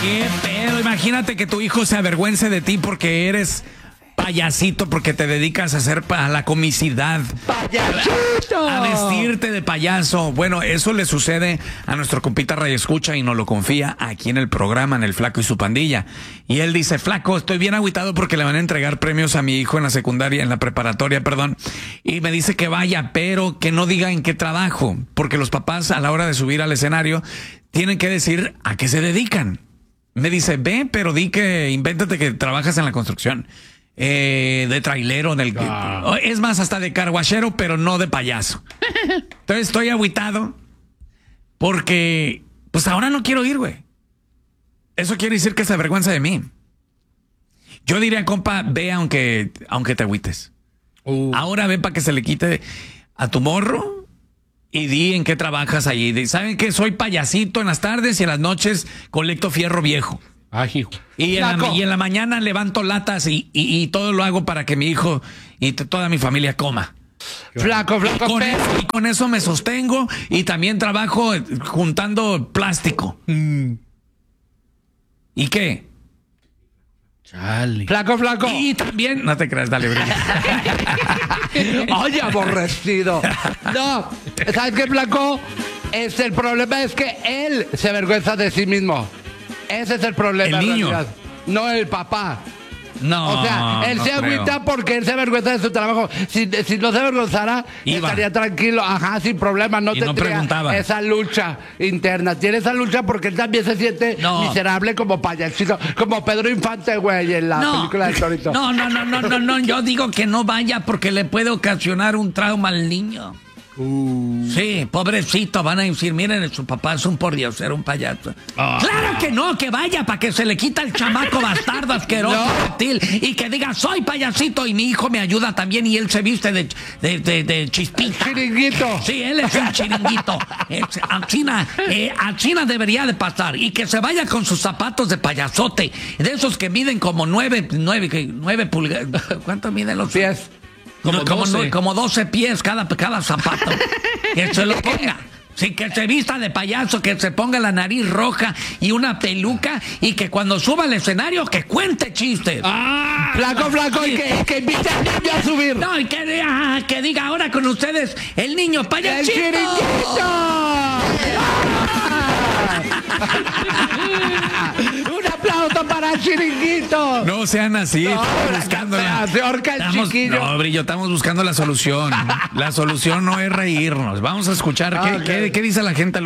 qué pedo. Imagínate que tu hijo se avergüence de ti porque eres payasito, porque te dedicas a hacer a la comicidad. ¡Payasito! A vestirte de payaso. Bueno, eso le sucede a nuestro compita Radio Escucha y nos lo confía aquí en el programa, en El Flaco y su Pandilla. Y él dice: Flaco, estoy bien agüitado porque le van a entregar premios a mi hijo en la secundaria, en la preparatoria, perdón. Y me dice que vaya, pero que no diga en qué trabajo, porque los papás a la hora de subir al escenario tienen que decir a qué se dedican. Me dice: ve, pero di que invéntate que trabajas en la construcción. De trailero, es más, hasta de carguachero, pero no de payaso. Entonces estoy agüitado porque pues ahora no quiero ir, güey. Eso quiere decir que se avergüenza de mí. Yo diría, compa, ve aunque te agüites. Ahora ve para que se le quite a tu morro y di en qué trabajas allí. ¿Saben qué? Soy payasito en las tardes y en las noches colecto fierro viejo. Ay, Y en la mañana levanto latas y todo lo hago para que mi hijo y toda mi familia coma. Flaco, Y con eso me sostengo y también trabajo juntando plástico. ¿Y qué? Chale. Flaco. Y también, no te creas, dale, brillo. Oye, aborrecido. No, ¿sabes qué, Flaco? El problema es que él se avergüenza de sí mismo. Ese es el problema. El niño. No el papá. No. O sea, él se agüita porque él se avergüenza de su trabajo. Si no se avergonzara, estaría tranquilo, sin problema. No tendría esa lucha interna. Tiene esa lucha porque él también se siente miserable como payasito, como Pedro Infante, güey, en la película de Torito. No. Yo digo que no vaya porque le puede ocasionar un trauma al niño. Sí, pobrecito, van a decir: miren, su papá es un pordiosero, un payaso. Claro que no, que vaya para que se le quita el chamaco bastardo, asqueroso, reptil, y que diga: soy payasito y mi hijo me ayuda también y él se viste de chispita. Chiringuito. Sí, él es un chiringuito. A China debería de pasar y que se vaya con sus zapatos de payasote, de esos que miden como 9 pulgadas. ¿Cuánto miden los pies? Como 12 pies cada zapato. Que se lo ponga. Sí, que se vista de payaso, que se ponga la nariz roja y una peluca y que cuando suba al escenario que cuente chistes. Flaco, y que invite al niño a subir. No, y que diga: ahora con ustedes el niño payasito. ¡El chiringuito! ¡Un aplauso para el chiringuito! No sean así. Estamos buscando la solución. La solución no es reírnos. Vamos a escuchar qué dice la gente al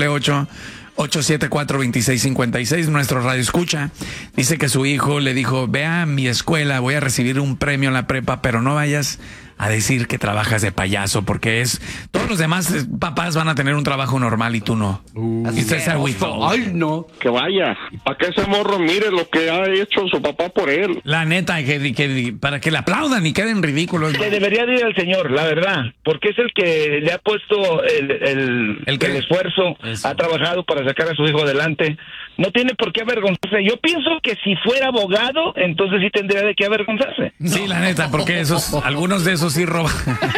1-888-874-2656. Nuestro radio escucha. Dice que su hijo le dijo: ve a mi escuela, voy a recibir un premio en la prepa, pero no vayas a decir que trabajas de payaso, porque todos los demás papás van a tener un trabajo normal y tú no. Y usted se agüitó. Ay, no. Que vaya. Para que ese morro mire lo que ha hecho su papá por él. La neta, que para que le aplaudan y queden ridículos. Que debería ir al señor, la verdad, porque es el que le ha puesto el esfuerzo, ha trabajado para sacar a su hijo adelante. No tiene por qué avergonzarse. Yo pienso que si fuera abogado, entonces sí tendría de qué avergonzarse. Sí, la neta, porque algunos de esos sí roban.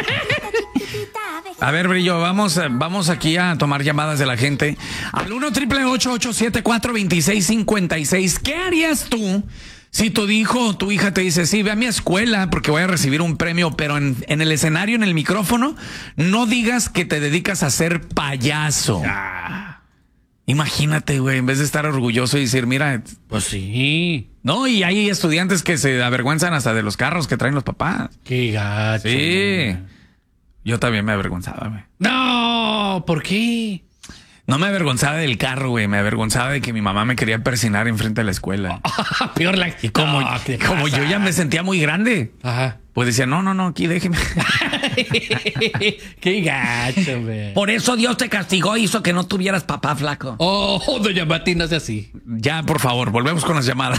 A ver, Brillo, vamos aquí a tomar llamadas de la gente. Al 1-888-874-2656. ¿Qué harías tú si tu hijo o tu hija te dice: sí, ve a mi escuela porque voy a recibir un premio, pero en el escenario, en el micrófono, no digas que te dedicas a ser payaso? Imagínate, güey, en vez de estar orgulloso y decir: mira, pues sí. No, y hay estudiantes que se avergüenzan hasta de los carros que traen los papás. Qué gacho. Sí. Yo también me avergonzaba, güey. No, ¿por qué? No me avergonzaba del carro, güey. Me avergonzaba de que mi mamá me quería persinar enfrente de la escuela. Peor la... Y como yo ya me sentía muy grande, pues decía: no, aquí déjeme. Qué gacho, güey. Por eso Dios te castigó, hizo que no tuvieras papá, flaco. Oh, doña Mati, no sea así. Ya, por favor, volvemos con las llamadas.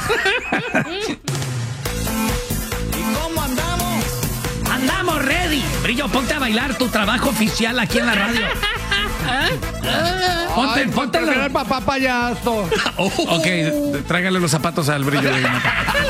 ¿Y cómo andamos? Andamos ready. Brillo, ponte a bailar tu trabajo oficial aquí en la radio. Ponte el papá payaso. Ok, tráigale los zapatos al Brillo.